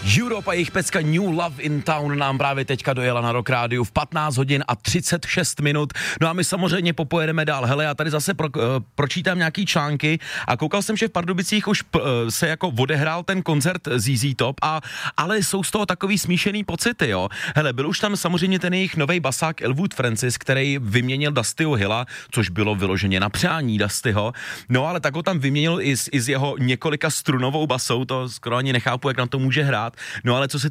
Europa, jejich pecka New Love in Town nám právě teďka dojela na Rock Rádiu v 15 hodin a 36 minut. No a my samozřejmě popojedeme dál. Hele, já tady zase pročítám nějaký články a koukal jsem, že v Pardubicích už se jako odehrál ten koncert ZZ Top, ale jsou z toho takový smíšený pocity, jo. Hele, byl už tam samozřejmě ten jejich novej basák Elwood Francis, který vyměnil Dustyho Hilla, což bylo vyloženě na přání Dustyho. No ale tak ho tam vyměnil i s jeho několika strunovou basou, to skoro ani nechápu, jak na to může hrát. No ale co se